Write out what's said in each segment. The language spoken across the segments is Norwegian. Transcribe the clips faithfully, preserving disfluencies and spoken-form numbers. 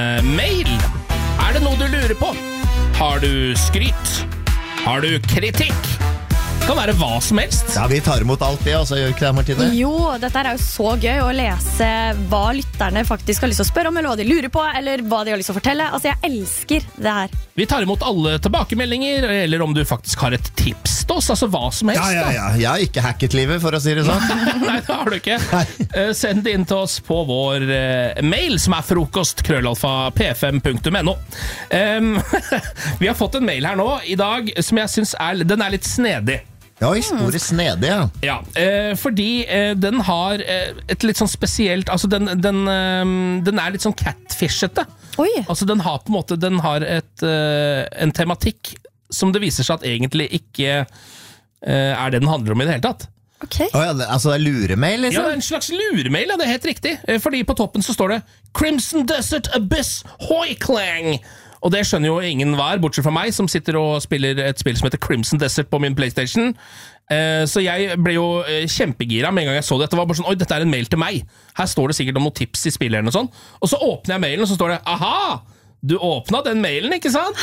Uh, mail. Er det noe du lurer på? Har du skryt? Har du kritikk? Det kan være hva som helst. Ja, vi tar imot alt det, altså, gjør ikke det, Martine? Jo, dette er jo så gøy å lese hva lytterne faktisk har lyst til å spørre om, eller hva de lurer på, eller hva de har lyst til å fortelle. Altså, jeg elsker det her. Vi tar imot alle tilbakemeldinger, eller om du faktisk har et tips til oss, altså hva som helst. Ja, ja, ja. Jeg har ikke hacket livet, for å si det sånn. Nei, det har du ikke. Uh, send det inn til oss på vår uh, mail, som er frokost krøllalfa p fem punktum no. Um, vi har fått en mail her nå i dag, som jeg synes er, den er litt snedig. Ja, historie snedig, ja. Ja, eh, fordi eh, den har eh, et litt sånn spesielt, altså den, den, eh, den er litt sånn catfishete. Oi. Altså den har på en måte, den har et, eh, en tematikk som det viser seg at egentlig ikke eh, er det den handler om i det hele tatt. Ok. Oh, ja, altså det er luremail, liksom? Ja, det er en slags luremail, ja, det er helt riktig. Eh, fordi på toppen så står det Crimson Desert Abyss Hoiklang. Og det skjønner jo ingen hver, bortsett fra meg, som sitter og spiller et spill som heter Crimson Desert på min PlayStation. Eh, så jeg ble jo eh, kjempegira med en gang jeg så det. Dette var bare sånn, oi, dette er en mail til meg. Her står det sikkert om noen tips i spilleren og sånn. Og så åpner jeg mailen, og så står det, aha, du åpnet den mailen, ikke sant?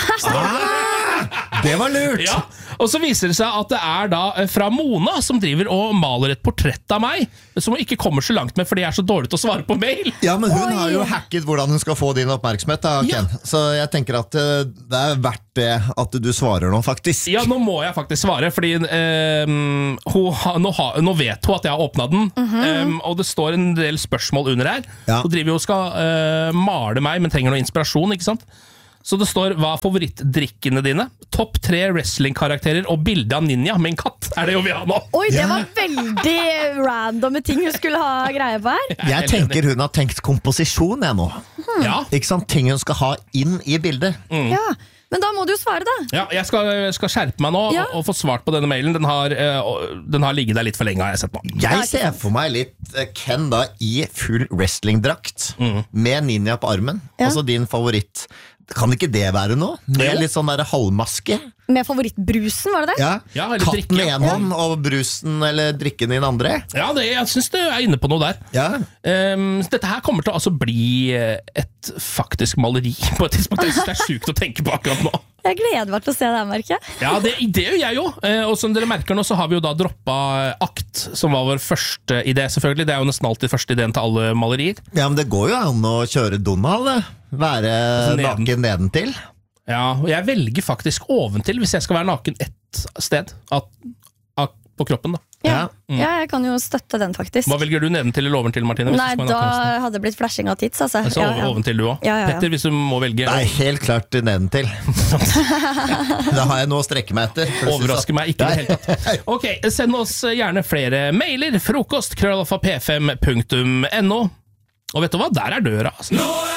Ah, det var lurt! Ja, og så viser det seg at det er da fra Mona, som driver og maler et portrett av meg, som hun ikke kommer så langt med, fordi jeg er så dårlig til å svare på mail. Ja, men hun Oi. har jo hacket hvordan hun skal få din oppmerksomhet, da, Ken. Ja. Så jeg tenker at uh, det er verdt det at du svarer nå, faktisk. Ja, nå må jeg faktisk svare, fordi eh, hun, ha, nå, ha, nå vet hun at jeg har åpnet den, mm-hmm. eh, og det står en del spørsmål under her. Ja. Hun driver jo og skal eh, male meg, men trenger noe inspirasjon, ikke sant? Så det står, hva er favorittdrikkene dine? Topp tre wrestling-karakterer og bilde av Ninja med en katt. Er det jo vi har nå? Oi, det Ja. var veldig randomme ting hun skulle ha greie på her. Jeg er Jeg helt tenker hun har tenkt komposisjon, jeg nå. enig. Ja, Ikke sant? Ting hun skal ha inn i bildet. Ja, men da må du jo svare da. ja, jeg skal, skal skjerpe meg nå Ja. og, og få svart på denne mailen. Den har, eh, og- den har ligget der litt for lenge, har jeg sett på. Jeg ser for meg litt eh, Ken da i full wrestlingdrakt med ninja på armen. Ja. Altså din favoritt. Kan ikke det være noe? Med Jo. litt sånn der halvmaske. Med favorittbrusen, var det det? Ja. Ja, eller Katten drikke. i en hånd og brusen eller drikken i den andre. Ja, det, jeg synes det er inne på noe der. Ja. Um, så dette her kommer til å altså bli eh, et faktisk maleri på et tidspunkt. Jeg synes det er sykt å tenke på akkurat nå. Jeg gleder meg til å se det her, merker jeg. Ja, det, det gjør jeg jo. Eh, og som dere merker nå, så har vi jo da droppet Akt, som var vår første idé, selvfølgelig. Det er jo nesten alltid første ideen til alle malerier. Ja, men det går jo an å kjøre Donald, det. Være Altså neden. naken nedentil. Ja, og jeg velger faktisk oventil hvis jeg skal være naken ett sted at, at, på kroppen da. Ja. Ja. ja, jeg kan jo støtte den faktisk. Hva velger du nedentil eller oventil, Martine? Hvis Nei, du skal være da naken nesten? hadde det blitt flashing av tits, altså. Så Ja, ja. oventil du også. Ja, ja, ja. Petter, hvis du må velge. Nei, helt klart nedentil. Da har jeg noe å strekke meg etter. for å si det Overrasker sånn. meg ikke i det hele tatt. Ok, send oss gjerne flere mailer. Frokost krøllalfa p fem punktum no. Og vet du hva? Der er døra. Altså.